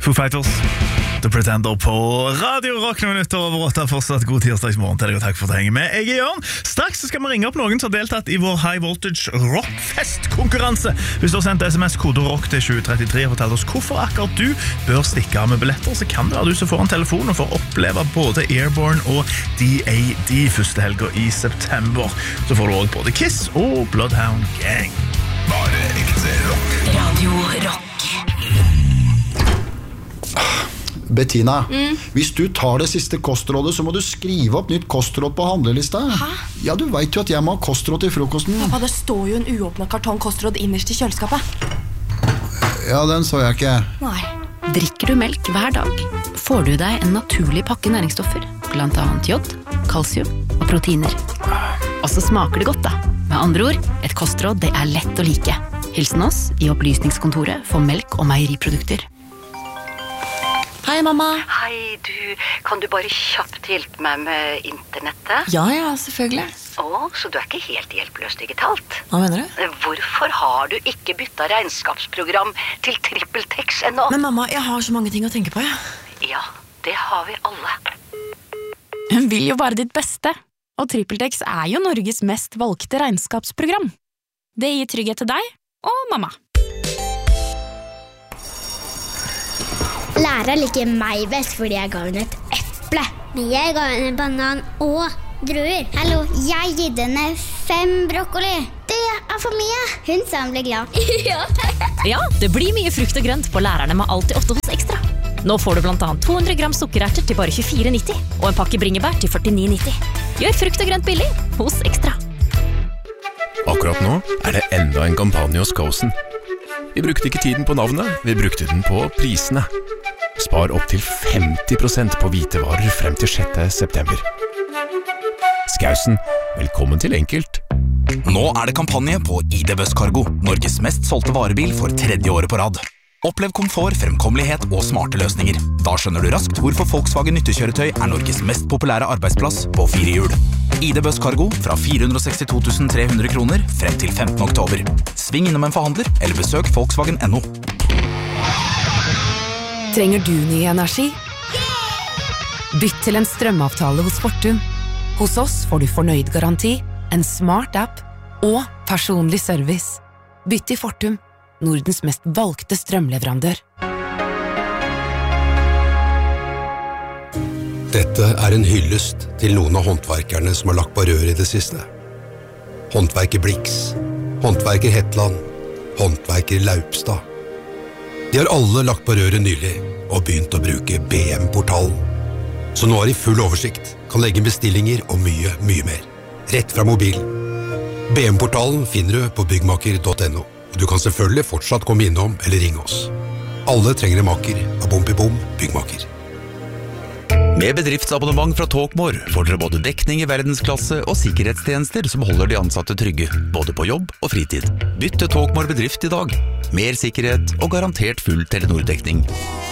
Foo Fighters, The Pretender på Radio Rock. Noen minutter over 8, fortsatt god tirsdagsmorgen til deg, og takk for at du henger med. Jeg Jørn. Straks skal vi ringe opp noen som har deltatt i vår High Voltage Rockfest-konkurranse. Hvis du har sendt SMS-kode ROCK til 2033 og fortell oss hvorfor akkurat du bør stikke av med billetter, så kan det være du som får en telefon og får oppleve både Airborne og DAD første helga i september. Så får du også både Kiss og Bloodhound Gang. Bare ekte rock. Radio Rock. Bettina, hvis du tar det siste kostrådet, så må du skrive opp nytt kostråd på handlelista. Hæ? Ja, du vet jo at jeg må ha kostråd til frokosten. Pappa, det står jo en uåpnet kartong kostråd innerst i kjøleskapet. Ja, den så jeg ikke. Nei. Drikker du melk hver dag, får du deg en naturlig pakke næringsstoffer, blant annet jod, kalsium og proteiner. Og så smaker det godt da. Med andre ord, et kostråd det er lett å like. Hilsen oss i opplysningskontoret for melk og meieriprodukter. Hei, mamma. Hei, kan du bare kjapt hjelpe meg med internettet? Ja, selvfølgelig. Så du er ikke helt hjelpeløs digitalt? Hva mener du? Hvorfor har du ikke byttet regnskapsprogram til TrippelTex ennå? Men mamma, jeg har så mange ting å tenke på, Ja, det har vi alle. Hun vil jo bare ditt beste, og TrippelTex er jo Norges mest valgte regnskapsprogram. Det gir trygghet til deg og mamma. Lærer liker meg best fordi jeg ga henne et eple. Men jeg ga henne en banan og druer. Hallo, jeg gitt henne 5 brokkoli. Det er for mye. Hun sa hun ble glad. Ja, det blir mye frukt og grønt på lærerne med Alltid 8 hos Ekstra. Nå får du blant annet 200 gram sukkererter til bare 24,90 og en pakke bringebær til 49,90. Gjør frukt og grønt billig hos Ekstra. Akkurat nå er det enda en kampanje hos Skåsen. Vi brukte ikke tiden på navnet, vi brukte den på prisene. Spar opp til 50% på hvitevarer frem til 6. september. Skausen, velkommen til enkelt. Nå er det kampanje på ID Busscargo, Norges mest solgte varebil for 3. året på rad. Opplev komfort, fremkommelighet og smarte løsninger. Da skjønner du raskt hvorfor Volkswagen nyttekjøretøy er Norges mest populære arbeidsplass på 4 hjul. ID Busscargo fra 462 300 kroner frem til 15. oktober. Sving innom en forhandler eller besøk Volkswagen.no. Trenger du ny energi? Bytt til en strømavtale hos Fortum. Hos oss får du fornøyd garanti, en smart app og personlig service. Bytt til Fortum, Nordens mest valgte strømleverandør. Dette er en hyllest til noen av håndverkerne som har lagt på rør i det siste. Håndverker Blix, håndverker Hetland, håndverker Laupstad. De har alle lagt på røret nylig og begynt å bruke BM-portalen. Så nå har de full oversikt, kan legge bestillinger og mye, mye mer. Rett fra mobilen. BM-portalen finner du på byggmaker.no. Og du kan selvfølgelig fortsatt komme innom eller ringe oss. Alle trenger en maker av Bom byggmaker. Med bedriftsabonnement fra Talkmore får dere både dekning i verdensklasse og sikkerhetstjenester som holder de ansatte trygge, både på jobb og fritid. Bytt til Talkmore bedrift i dag. Mer sikkerhet og garantert full Telenor-dekning.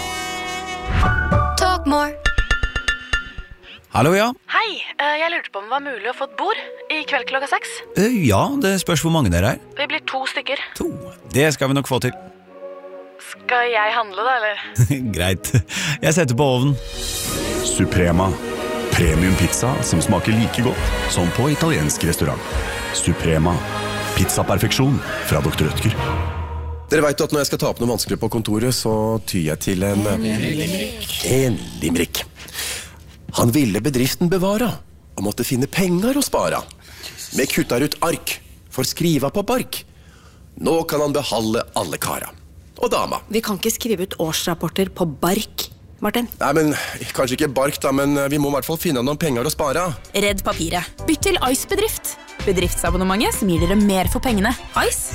Talkmore. Hallo, ja. Hei, jeg lurte på om det var mulig å få et bord i kveld klokka 6. Ja, det spørs hvor mange dere er. Vi blir 2 stykker. 2. Det skal vi nok få til. Skal jeg handle da, eller? Greit. Jeg setter på ovnen. Suprema. Premium pizza som smaker like godt som på italiensk restaurant. Suprema. Pizzaperfeksjon fra Dr. Rødtger. Dere vet at når jeg skal ta opp noe vanskelig på kontoret, så tyr jeg til en limerick. Han ville bedriften bevara, og måtte finne penger å spara. Vi kuttar ut ark, for skriva på bark. Nå kan han behalde alle kara. Og dama. Vi kan ikke skrive ut årsrapporter på bark, Martin. Nei, men kanskje ikke bark da, men vi må I hvert fall finne noen penger å spara. Redd papiret. Bytt til Ice Bedrift. Bedriftsabonnementet som gir dere mer for pengene. Ice.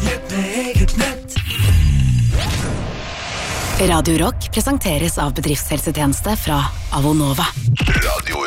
Radio Rock presenteres av bedriftshelsetjeneste fra Avonova. Radio